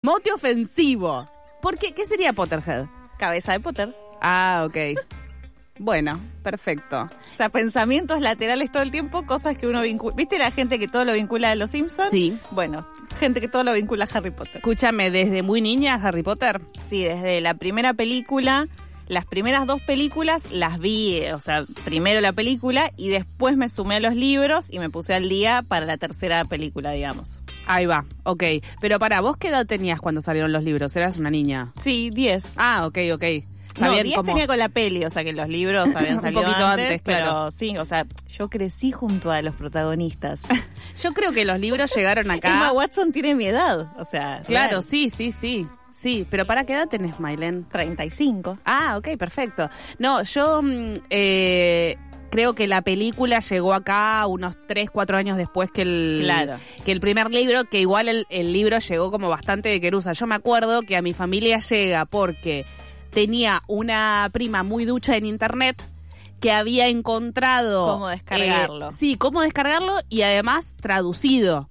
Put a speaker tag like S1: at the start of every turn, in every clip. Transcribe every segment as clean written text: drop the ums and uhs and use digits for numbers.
S1: Mote ofensivo. ¿Por qué? ¿Qué sería Potterhead?
S2: Cabeza de Potter.
S1: Ah, ok. Bueno, perfecto.
S2: O sea, pensamientos laterales todo el tiempo, cosas que uno vincula. ¿Viste la gente que todo lo vincula a los Simpsons?
S1: Sí.
S2: Bueno, gente que todo lo vincula a Harry Potter.
S1: Escúchame, ¿desde muy niña Harry Potter?
S2: Sí, desde la primera película, las primeras 2 películas las vi, o sea, primero la película y después me sumé a los libros y me puse al día para la tercera película, digamos.
S1: Ahí va, ok. Pero para, ¿vos qué edad tenías cuando salieron los libros? ¿Eras una niña?
S2: Sí, 10.
S1: Ah, ok.
S2: No, 10 tenía con la peli, o sea que los libros habían salido
S1: un poquito antes,
S2: pero
S1: claro.
S2: sí, o sea, yo crecí junto a los protagonistas.
S1: Yo creo que los libros llegaron acá.
S2: Emma Watson tiene mi edad, o sea.
S1: Claro,
S2: real.
S1: sí. Pero ¿para qué edad tenés, Maylen?
S2: 35.
S1: Ah, ok, perfecto. No, yo creo que la película llegó acá unos 3-4 años después que el primer libro, que igual el libro llegó como bastante de querusa. Yo me acuerdo que a mi familia llega porque tenía una prima muy ducha en internet que había encontrado
S2: cómo descargarlo.
S1: Cómo descargarlo y además traducido.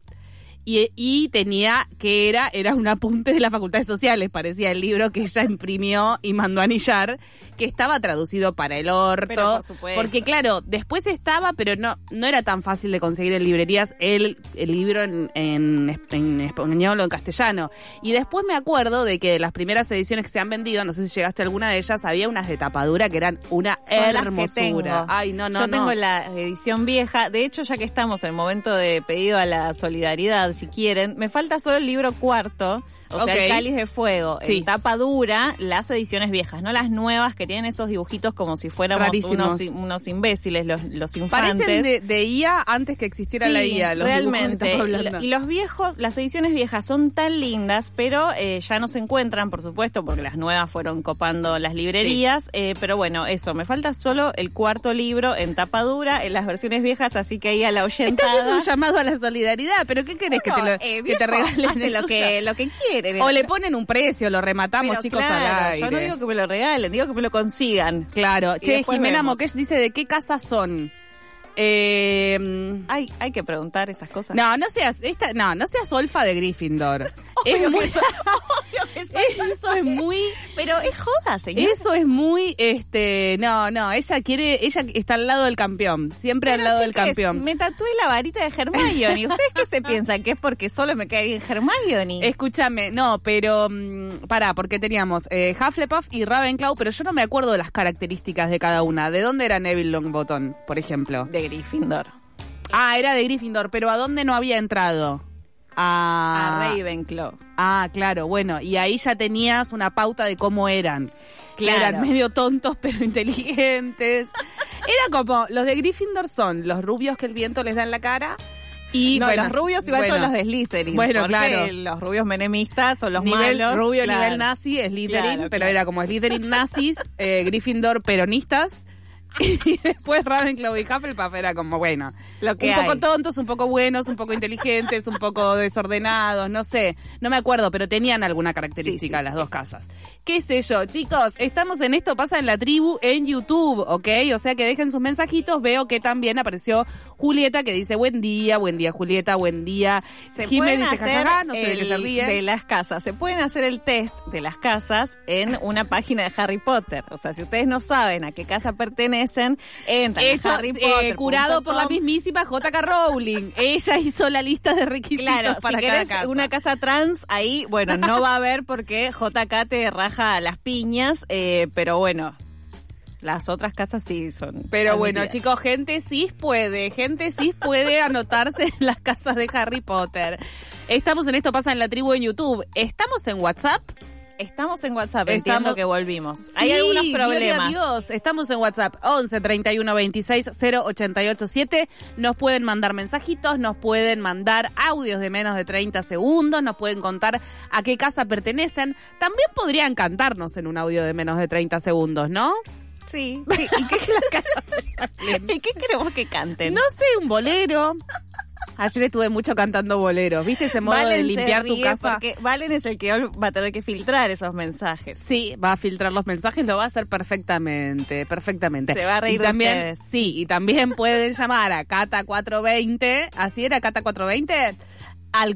S1: Y tenía que era un apunte de las facultades sociales, parecía el libro que ella imprimió y mandó a anillar, que estaba traducido para el orto.
S2: Pero por supuesto.
S1: Porque claro, después estaba, pero no era tan fácil de conseguir en librerías el libro en español o en castellano. Y después me acuerdo de que las primeras ediciones que se han vendido, no sé si llegaste a alguna de ellas, había unas de tapadura que eran una hermosura.
S2: Ay, Yo tengo la edición vieja. De hecho, ya que estamos en el momento de pedido a la solidaridad, si quieren, me falta solo el libro cuarto, o sea, el Cáliz de Fuego, en tapa dura, las ediciones viejas, no las nuevas que tienen esos dibujitos como si fuéramos unos imbéciles, los infantes.
S1: Parecen de IA antes que existiera la IA. Los
S2: realmente. Y los viejos, las ediciones viejas son tan lindas, pero ya no se encuentran, por supuesto, porque las nuevas fueron copando las librerías. Pero bueno, eso, me falta solo el cuarto libro en tapa dura, en las versiones viejas, así que ahí a la oyentada.
S1: Estás haciendo un llamado a la solidaridad, pero ¿qué querés que te regalen?
S2: Hace lo que quieren.
S1: O le ponen un precio, lo rematamos, pero chicos,
S2: claro,
S1: al aire.
S2: Yo no digo que me lo regalen, digo que me lo consigan.
S1: Claro. Che, Jimena Moquech dice de qué casa son.
S2: Hay que preguntar esas cosas.
S1: No seas Olfa de Gryffindor.
S2: Obvio
S1: muy,
S2: que eso
S1: es muy,
S2: pero es joda, señor.
S1: Eso es muy, ella está al lado del campeón, siempre al lado del campeón.
S2: Me tatué la varita de Hermione. ¿Ustedes qué se piensan? ¿Que es porque solo me cae bien Hermione?
S1: Escúchame, no, pero porque teníamos Hufflepuff y Ravenclaw, pero yo no me acuerdo de las características de cada una. ¿De dónde era Neville Longbottom, por ejemplo?
S2: De Gryffindor.
S1: Ah, era de Gryffindor, pero ¿a dónde no había entrado?
S2: A Ravenclaw.
S1: Ah, claro, bueno, y ahí ya tenías una pauta de cómo eran. Claro. Eran medio tontos, pero inteligentes. Era como, los de Gryffindor son los rubios que el viento les da en la cara. Y
S2: los rubios igual son los de Slytherin.
S1: Bueno, claro.
S2: Los rubios menemistas son los malos.
S1: Rubio nivel nazi, Slytherin, pero era como Slytherin nazis, Gryffindor peronistas. Y después Ravenclaw y Hufflepuff era como, bueno,
S2: lo que
S1: un poco tontos, un poco buenos, un poco inteligentes, un poco desordenados, no sé, no me acuerdo, pero tenían alguna característica las dos casas. ¿Qué sé yo? Chicos, estamos en Esto Pasa en la Tribu en YouTube, ¿ok? O sea que dejen sus mensajitos. Veo que también apareció Julieta que dice buen día Julieta, buen día.
S2: Jiménez dice jajaja, no sé de qué se ríe. De las casas, se pueden hacer el test de las casas en una página de Harry Potter. O sea, si ustedes no saben a qué casa pertenecen, entran a Harry Potter.
S1: Curado por la mismísima J.K. Rowling. Ella hizo la lista de requisitos para
S2: si
S1: cada
S2: querés
S1: casa.
S2: Una casa trans, ahí, bueno, no va a haber porque JK te raja las piñas, pero bueno, las otras casas sí son.
S1: Pero bueno, chicos, gente cis puede anotarse en las casas de Harry Potter. Estamos en Esto Pasa en la Tribu en YouTube. ¿Estamos en WhatsApp?
S2: Estamos en WhatsApp, entiendo que volvimos. Hay algunos problemas.
S1: Dios, estamos en WhatsApp, 11 31 26 0887. Nos pueden mandar mensajitos, nos pueden mandar audios de menos de 30 segundos, nos pueden contar a qué casa pertenecen. También podrían cantarnos en un audio de menos de 30 segundos, ¿no?
S2: Sí. ¿Y qué queremos que canten?
S1: No sé, un bolero. Ayer estuve mucho cantando boleros, ¿viste ese modo de limpiar tu casa?
S2: Porque Valen es el que va a tener que filtrar esos mensajes.
S1: Sí, va a filtrar los mensajes, lo va a hacer perfectamente.
S2: Se va a reír de ustedes.
S1: Sí, y también pueden llamar a Cata 420, ¿así era Cata 420? al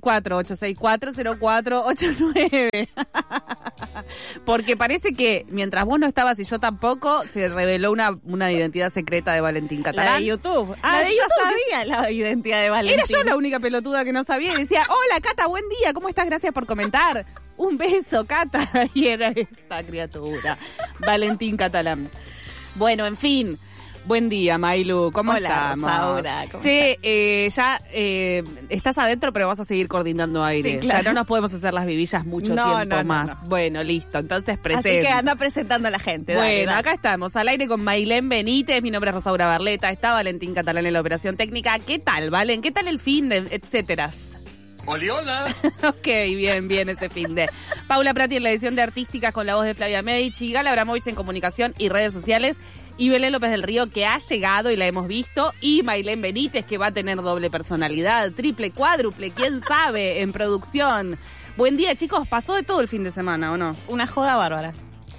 S1: 48640489. Porque parece que mientras vos no estabas y yo tampoco, se reveló una identidad secreta de Valentín Catalán.
S2: La de YouTube. La de YouTube. Sabía la identidad de Valentín.
S1: Era yo la única pelotuda que no sabía y decía, hola Cata, buen día, ¿cómo estás? Gracias por comentar. Un beso, Cata. Y era esta criatura, Valentín Catalán. Bueno, en fin. Buen día, Mailu. ¿Cómo estamos?
S2: Saura, ¿cómo
S1: estás? Estás adentro, pero vas a seguir coordinando aire.
S2: Sí, claro.
S1: O sea, no nos podemos hacer las vivillas mucho tiempo más. No. Bueno, listo. Entonces,
S2: Así que anda presentando a la gente.
S1: Bueno, dale. Acá estamos, al aire con Mailén Benítez. Mi nombre es Rosaura Barleta. Está Valentín Catalán en la operación técnica. ¿Qué tal, Valen? ¿Qué tal el fin de etcétera?
S3: Hola.
S1: Ok, bien ese fin de. Paula Prati en la edición de Artísticas con la voz de Flavia Medici. Gala Abramovich en comunicación y redes sociales. Y Belén López del Río, que ha llegado y la hemos visto, y Mailén Benítez, que va a tener doble personalidad, triple, cuádruple, quién sabe, en producción. Buen día, chicos. Pasó de todo el fin de semana, ¿o no?
S2: Una joda bárbara.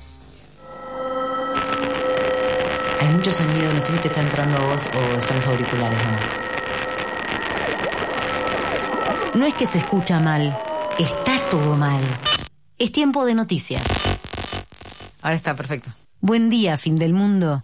S4: Hay mucho sonido, no sé si te está entrando a vos o son los auriculares nomás. No es que se escucha mal, está todo mal. Es tiempo de noticias. Ahora está, perfecto. Buen día, fin del mundo.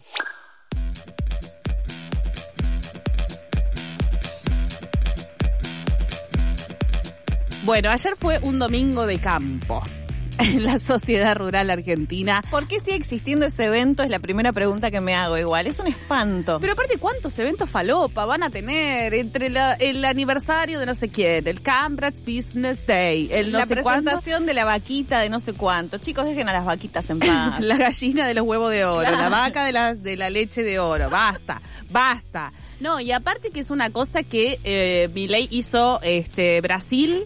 S1: Bueno, ayer fue un domingo de campo en la sociedad rural argentina.
S2: ¿Por qué sigue existiendo ese evento? Es la primera pregunta que me hago igual. Es un espanto.
S1: Pero aparte, ¿cuántos eventos falopa van a tener? Entre el aniversario de no sé quién, el Cambridge Business Day, el no
S2: la
S1: sé
S2: presentación
S1: cuánto,
S2: de la vaquita de no sé cuánto. Chicos, dejen a las vaquitas en paz.
S1: La gallina de los huevos de oro, la vaca de la leche de oro. Basta. No, y aparte que es una cosa que Milei hizo Brasil.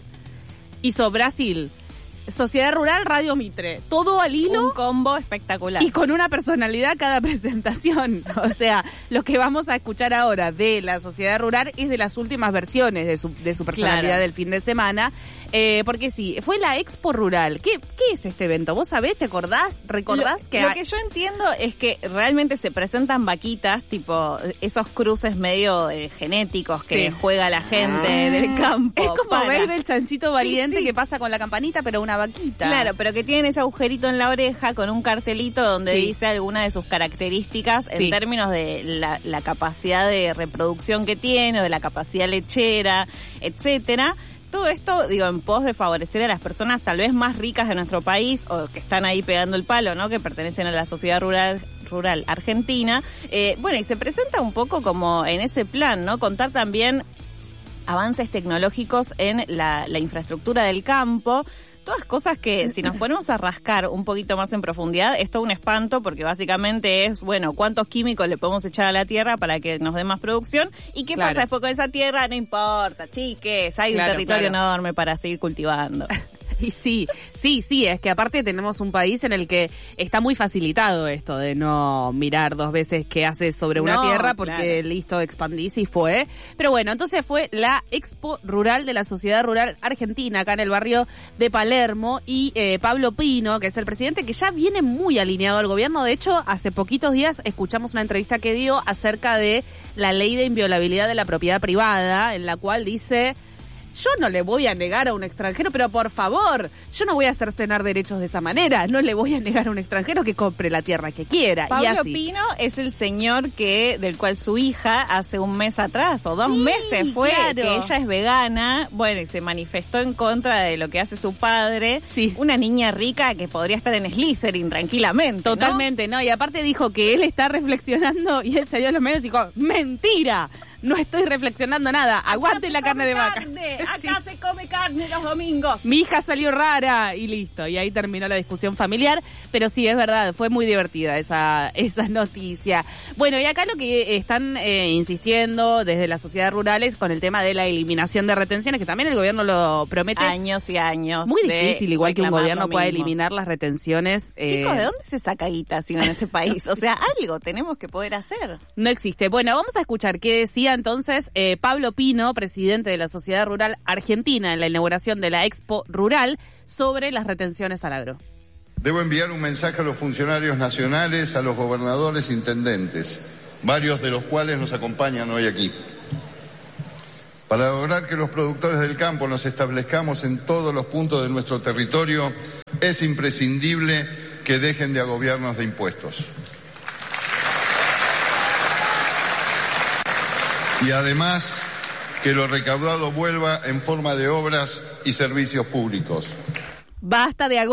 S1: Sociedad Rural, Radio Mitre. Todo al hilo.
S2: Un combo espectacular.
S1: Y con una personalidad cada presentación. O sea, lo que vamos a escuchar ahora de la Sociedad Rural es de las últimas versiones de su personalidad del fin de semana. Porque sí, fue la Expo Rural. ¿Qué es este evento? ¿Vos sabés? ¿Te acordás? ¿Recordás?
S2: Lo que yo entiendo es que realmente se presentan vaquitas, tipo esos cruces medio genéticos que juega la gente del campo.
S1: Es como ver el chanchito valiente que pasa con la campanita, pero una vaquita.
S2: Claro, pero que tiene ese agujerito en la oreja con un cartelito donde dice alguna de sus características en términos de la capacidad de reproducción que tiene, o de la capacidad lechera, etcétera. Todo esto, digo, en pos de favorecer a las personas tal vez más ricas de nuestro país o que están ahí pegando el palo, ¿no? Que pertenecen a la sociedad rural argentina. Bueno, y se presenta un poco como en ese plan, ¿no? Contar también avances tecnológicos en la infraestructura del campo. Todas cosas que si nos ponemos a rascar un poquito más en profundidad, es todo un espanto porque básicamente es, bueno, cuántos químicos le podemos echar a la tierra para que nos dé más producción y qué pasa después con esa tierra, no importa, chiques, hay un territorio enorme para seguir cultivando.
S1: Y sí, es que aparte tenemos un país en el que está muy facilitado esto de no mirar dos veces qué hace sobre una tierra porque listo, expandís y fue. Pero bueno, entonces fue la Expo Rural de la Sociedad Rural Argentina acá en el barrio de Palermo y Pablo Pino, que es el presidente que ya viene muy alineado al gobierno. De hecho, hace poquitos días escuchamos una entrevista que dio acerca de la ley de inviolabilidad de la propiedad privada, en la cual dice: yo no le voy a negar a un extranjero, pero por favor, yo no voy a cercenar derechos de esa manera. No le voy a negar a un extranjero que compre la tierra que quiera.
S2: Pablo Pino es el señor del cual su hija hace un mes atrás o 2 meses fue que ella es vegana. Bueno, y se manifestó en contra de lo que hace su padre. Sí. Una niña rica que podría estar en Slytherin tranquilamente.
S1: Totalmente, ¿no? Y aparte dijo que él está reflexionando y él salió a los medios y dijo: ¡mentira! No estoy reflexionando nada. Aguante la carne de vaca.
S2: Acá se come carne los domingos.
S1: Mi hija salió rara y listo. Y ahí terminó la discusión familiar. Pero sí, es verdad, fue muy divertida esa noticia. Bueno, y acá lo que están insistiendo desde las sociedades rurales con el tema de la eliminación de retenciones, que también el gobierno lo promete.
S2: Años y años.
S1: Muy difícil, igual que un gobierno pueda eliminar las retenciones.
S2: Chicos, ¿de dónde se saca guita si no en este país? O sea, algo tenemos que poder hacer.
S1: No existe. Bueno, vamos a escuchar qué decía entonces Pablo Pino, presidente de la Sociedad Rural Argentina, en la inauguración de la Expo Rural sobre las retenciones al agro.
S3: Debo enviar un mensaje a los funcionarios nacionales, a los gobernadores e intendentes, varios de los cuales nos acompañan hoy aquí. Para lograr que los productores del campo nos establezcamos en todos los puntos de nuestro territorio, es imprescindible que dejen de agobiarnos de impuestos. Y además, que lo recaudado vuelva en forma de obras y servicios públicos.
S1: Basta de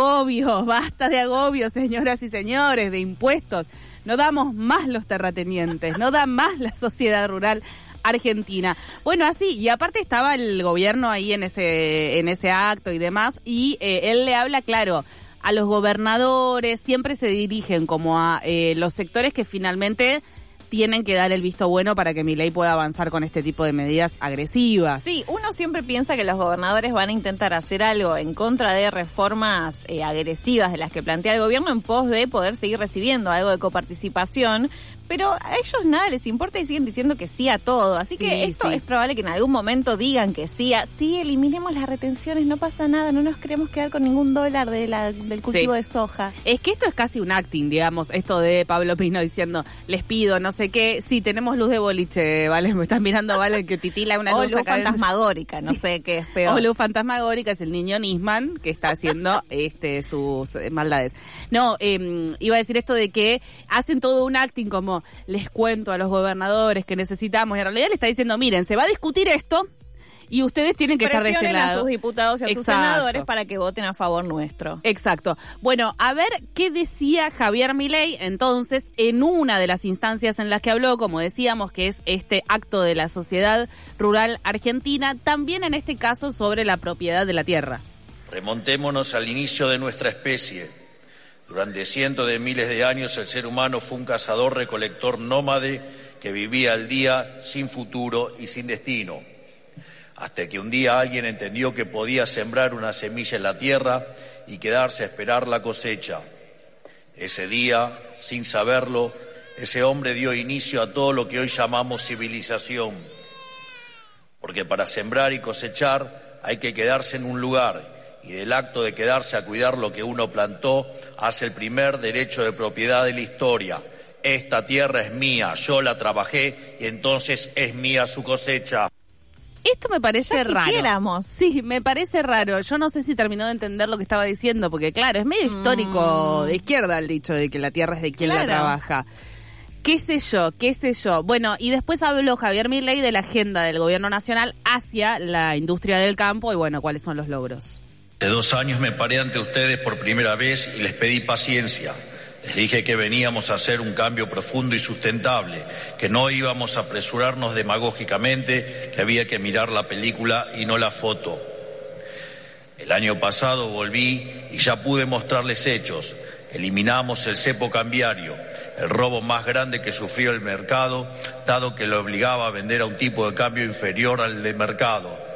S1: agobios, señoras y señores, de impuestos. No damos más los terratenientes, no da más la sociedad rural argentina. Bueno, así, y aparte estaba el gobierno ahí en ese acto y demás, y él le habla, claro, a los gobernadores, siempre se dirigen como a los sectores que finalmente tienen que dar el visto bueno para que Milei pueda avanzar con este tipo de medidas agresivas.
S2: Sí, uno siempre piensa que los gobernadores van a intentar hacer algo en contra de reformas agresivas de las que plantea el gobierno en pos de poder seguir recibiendo algo de coparticipación, pero a ellos nada les importa y siguen diciendo que sí a todo. Así que esto es probable que en algún momento digan que sí, eliminemos las retenciones, no pasa nada, no nos queremos quedar con ningún dólar del cultivo de soja.
S1: Es que esto es casi un acting, digamos, esto de Pablo Pino diciendo, les pido, no sé qué, sí, tenemos luz de boliche, ¿vale? Me están mirando, ¿vale? Que titila una luz acá
S2: fantasmagórica, no sé qué es peor.
S1: O luz fantasmagórica, es el niño Nisman que está haciendo sus maldades. No, iba a decir esto de que hacen todo un acting como les cuento a los gobernadores que necesitamos, y en realidad le está diciendo, miren, se va a discutir esto y ustedes tienen que estar de este lado.
S2: A sus diputados y a sus senadores para que voten a favor nuestro.
S1: Exacto. Bueno, a ver qué decía Javier Milei entonces en una de las instancias en las que habló, como decíamos, que es este acto de la sociedad rural argentina, también en este caso sobre la propiedad de la tierra.
S5: Remontémonos al inicio de nuestra especie. Durante cientos de miles de años el ser humano fue un cazador-recolector nómade que vivía al día sin futuro y sin destino. Hasta que un día alguien entendió que podía sembrar una semilla en la tierra y quedarse a esperar la cosecha. Ese día, sin saberlo, ese hombre dio inicio a todo lo que hoy llamamos civilización. Porque para sembrar y cosechar hay que quedarse en un lugar. Y del acto de quedarse a cuidar lo que uno plantó, hace el primer derecho de propiedad de la historia. Esta tierra es mía, yo la trabajé y entonces es mía su cosecha.
S1: Esto me parece raro.
S2: Quisiéramos.
S1: Sí, me parece raro. Yo no sé si terminó de entender lo que estaba diciendo, porque claro, es medio histórico de izquierda el dicho de que la tierra es de quien la trabaja. ¿Qué sé yo? Bueno, y después habló Javier Milei de la agenda del gobierno nacional hacia la industria del campo y bueno, cuáles son los logros.
S5: Hace 2 años me paré ante ustedes por primera vez y les pedí paciencia. Les dije que veníamos a hacer un cambio profundo y sustentable, que no íbamos a apresurarnos demagógicamente, que había que mirar la película y no la foto. El año pasado volví y ya pude mostrarles hechos. Eliminamos el cepo cambiario, el robo más grande que sufrió el mercado, dado que lo obligaba a vender a un tipo de cambio inferior al de mercado.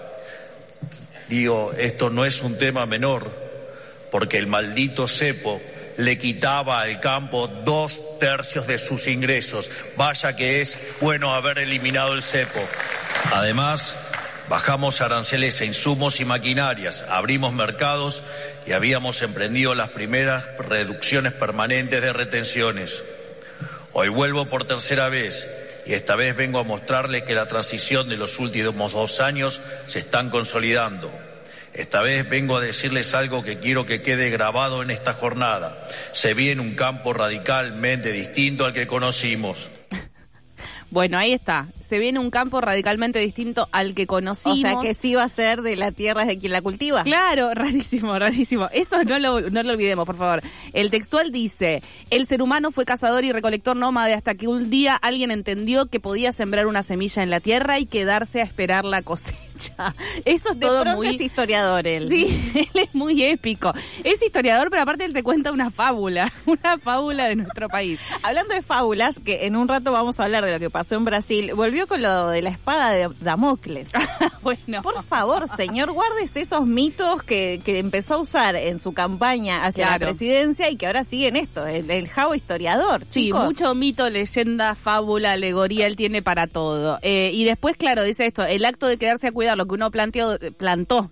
S5: Digo, esto no es un tema menor, porque el maldito cepo le quitaba al campo 2/3 de sus ingresos. Vaya que es bueno haber eliminado el cepo. Además, bajamos aranceles a insumos y maquinarias, abrimos mercados y habíamos emprendido las primeras reducciones permanentes de retenciones. Hoy vuelvo por tercera vez y esta vez vengo a mostrarles que la transición de los últimos 2 años se están consolidando. Esta vez vengo a decirles algo que quiero que quede grabado en esta jornada. Se viene un campo radicalmente distinto al que conocimos.
S1: Bueno, ahí está. Se viene un campo radicalmente distinto al que conocimos.
S2: O sea, que sí va a ser de la tierra es de quien la cultiva.
S1: Claro, rarísimo, rarísimo. Eso no lo olvidemos, por favor. El textual dice, el ser humano fue cazador y recolector nómade hasta que un día alguien entendió que podía sembrar una semilla en la tierra y quedarse a esperar la cosecha. Eso es todo muy...
S2: es historiador él.
S1: Sí, él es muy épico. Es historiador, pero aparte él te cuenta una fábula de nuestro país.
S2: Hablando de fábulas, que en un rato vamos a hablar de lo que pasó en Brasil, volvió con lo de la espada de Damocles.
S1: Bueno.
S2: Por favor, señor, guárdese esos mitos que empezó a usar en su campaña hacia la presidencia y que ahora siguen esto, el Javo historiador, chicos.
S1: Sí, mucho mito, leyenda, fábula, alegoría, él tiene para todo. Y después, claro, dice esto, el acto de quedarse a cuidar lo que uno plantó,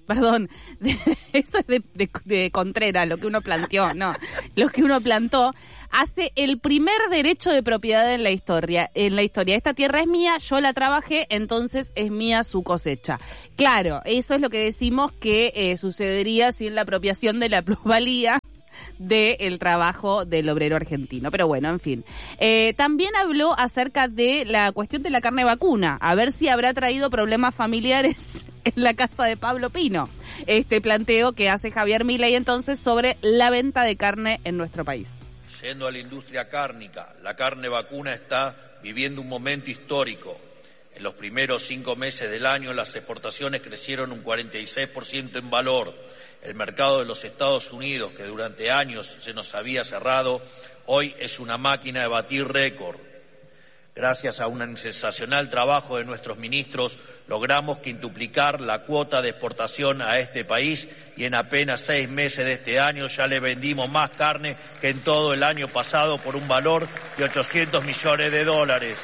S1: eso es de Contreras, lo que uno planteó, no, lo que uno plantó, hace el primer derecho de propiedad en la historia. Esta tierra es mía, yo yo la trabajé, entonces es mía su cosecha. Claro, eso es lo que decimos que sucedería sin la apropiación de la plusvalía del trabajo del obrero argentino. Pero bueno, en fin. También habló acerca de la cuestión de la carne vacuna, a ver si habrá traído problemas familiares en la casa de Pablo Pino. Este planteo que hace Javier Milei entonces sobre la venta de carne en nuestro país.
S5: Yendo a la industria cárnica, la carne vacuna está viviendo un momento histórico. En los primeros 5 meses del año las exportaciones crecieron un 46% en valor. El mercado de los Estados Unidos, que durante años se nos había cerrado, hoy es una máquina de batir récord. Gracias a un sensacional trabajo de nuestros ministros, logramos quintuplicar la cuota de exportación a este país y en apenas 6 meses de este año ya le vendimos más carne que en todo el año pasado por un valor de $800 millones.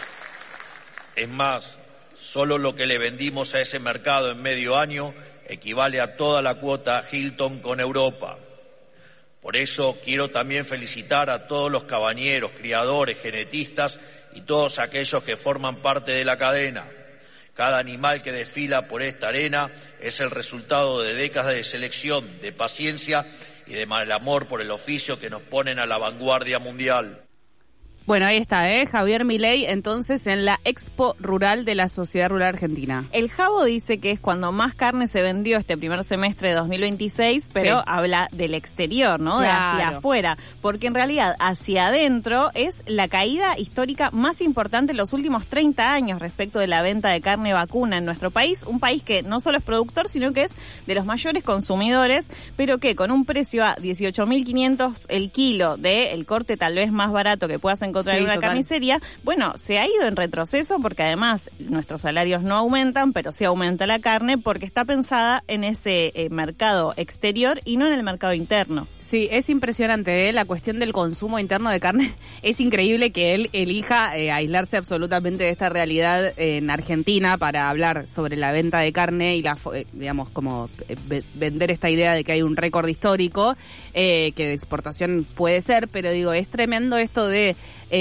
S5: Es más, solo lo que le vendimos a ese mercado en medio año equivale a toda la cuota Hilton con Europa. Por eso quiero también felicitar a todos los cabañeros, criadores, genetistas y todos aquellos que forman parte de la cadena. Cada animal que desfila por esta arena es el resultado de décadas de selección, de paciencia y de mal amor por el oficio que nos ponen a la vanguardia mundial.
S1: Bueno, ahí está, Javier Milei, entonces, en la Expo Rural de la Sociedad Rural Argentina.
S2: El Jabo dice que es cuando más carne se vendió este primer semestre de 2026, pero sí, habla del exterior, ¿no?
S1: Claro.
S2: De hacia afuera, porque en realidad hacia adentro es la caída histórica más importante en los últimos 30 años respecto de la venta de carne vacuna en nuestro país, un país que no solo es productor, sino que es de los mayores consumidores, pero que con un precio a 18.500 el kilo del corte tal vez más barato que puedas encontrar en una carnicería, bueno, se ha ido en retroceso porque además nuestros salarios no aumentan, pero sí aumenta la carne porque está pensada en ese mercado exterior y no en el mercado interno.
S1: Sí, es impresionante, la cuestión del consumo interno de carne. Es increíble que él elija aislarse absolutamente de esta realidad en Argentina para hablar sobre la venta de carne y digamos, como vender esta idea de que hay un récord histórico, que de exportación puede ser, pero digo, es tremendo esto de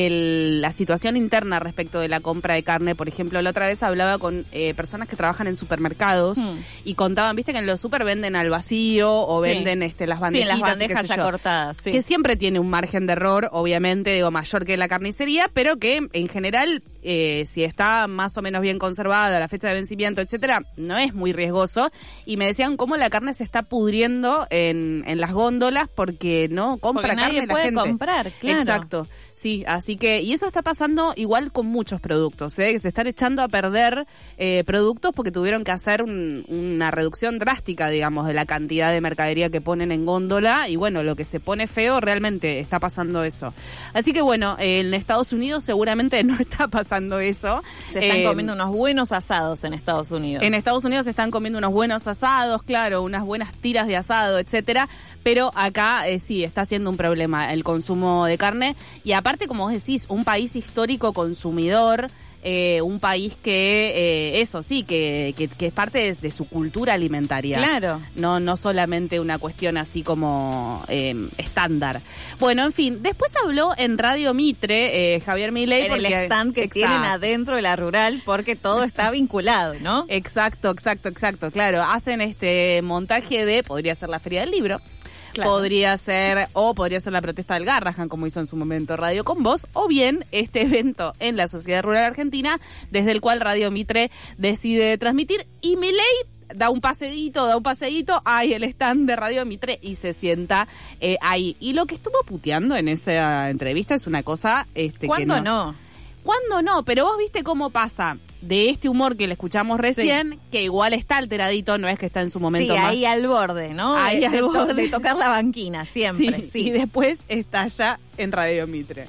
S1: la situación interna respecto de la compra de carne. Por ejemplo, la otra vez hablaba con personas que trabajan en supermercados y contaban, viste que en los super venden al vacío o venden las bandejitas.
S2: Sí, las bandejas ya cortadas, sí.
S1: Que siempre tiene un margen de error, obviamente, digo, mayor que la carnicería, pero que en general, si está más o menos bien conservada, la fecha de vencimiento, etcétera, no es muy riesgoso. Y me decían cómo la carne se está pudriendo en las góndolas porque no compra
S2: porque
S1: carne
S2: nadie
S1: la
S2: puede
S1: gente.
S2: Comprar, claro.
S1: Exacto. Sí, así que, y eso está pasando igual con muchos productos, que se están echando a perder productos porque tuvieron que hacer una reducción drástica, digamos, de la cantidad de mercadería que ponen en góndola, y bueno, lo que se pone feo realmente está pasando eso. Así que bueno, en Estados Unidos seguramente no está pasando eso.
S2: Se están comiendo unos buenos asados en Estados Unidos.
S1: En Estados Unidos se están comiendo unos buenos asados, claro, unas buenas tiras de asado, etcétera, pero acá sí está siendo un problema el consumo de carne, y aparte, como vos decís, un país histórico consumidor, un país que eso sí, que es parte de su cultura alimentaria.
S2: Claro.
S1: No solamente una cuestión así como estándar. Bueno, en fin, después habló en Radio Mitre, Javier Milei,
S2: en el stand que tienen adentro de la rural, porque todo está vinculado, ¿no?
S1: Exacto, claro. Hacen este montaje de, podría ser la Feria del Libro, claro, podría ser la protesta del Garrahan, como hizo en su momento Radio Con Voz, o bien este evento en la Sociedad Rural Argentina, desde el cual Radio Mitre decide transmitir, y Milei da un paseíto, hay el stand de Radio Mitre y se sienta ahí. Y lo que estuvo puteando en esa entrevista es una cosa
S2: ¿Cuándo
S1: que
S2: no?
S1: ¿Cuándo no? Pero vos viste cómo pasa de este humor que le escuchamos recién, sí, que igual está alteradito, no es que está en su momento
S2: más.
S1: Sí,
S2: ahí al borde, ¿no?
S1: Ahí al borde.
S2: De tocar la banquina, siempre.
S1: Sí. Y después estalla en Radio Mitre.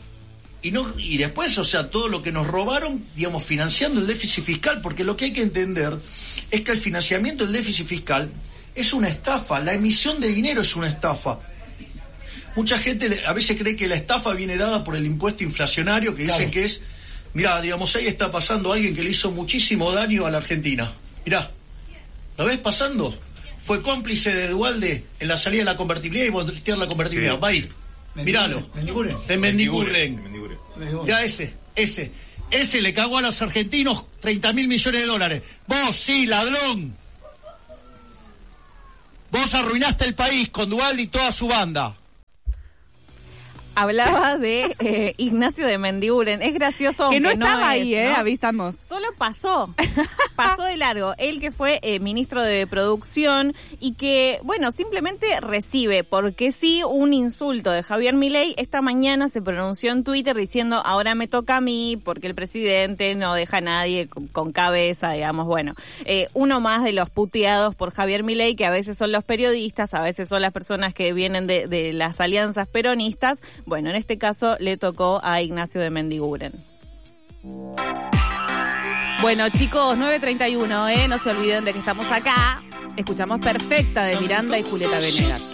S6: Y después, o sea, todo lo que nos robaron, digamos, financiando el déficit fiscal, porque lo que hay que entender es que el financiamiento del déficit fiscal es una estafa, la emisión de dinero es una estafa. Mucha gente a veces cree que la estafa viene dada por el impuesto inflacionario, que dicen que es, mirá, digamos, ahí está pasando alguien que le hizo muchísimo daño a la Argentina. Mirá, ¿lo ves pasando? Fue cómplice de Duhalde en la salida de la convertibilidad y voltear la convertibilidad. Sí. Va a ir, míralo. Te Mendiguren. Ya ese. Ese le cagó a los argentinos 30.000 millones de dólares. Vos, sí, ladrón. Vos arruinaste el país con Duhalde y toda su banda.
S2: Hablaba de Ignacio de Mendiguren. Es gracioso,
S1: que no
S2: estaba
S1: no ahí,
S2: ¿no?
S1: Avisamos.
S2: Solo pasó de largo. Él que fue ministro de Producción y que, bueno, simplemente recibe, porque sí, un insulto de Javier Milei. Esta mañana se pronunció en Twitter diciendo, ahora me toca a mí, porque el presidente no deja a nadie con cabeza, digamos. Bueno, uno más de los puteados por Javier Milei, que a veces son los periodistas, a veces son las personas que vienen de las alianzas peronistas. Bueno, en este caso le tocó a Ignacio de Mendiguren.
S1: Bueno, chicos, 9:31, no se olviden de que estamos acá. Escuchamos Perfecta de Miranda y Julieta Venegas.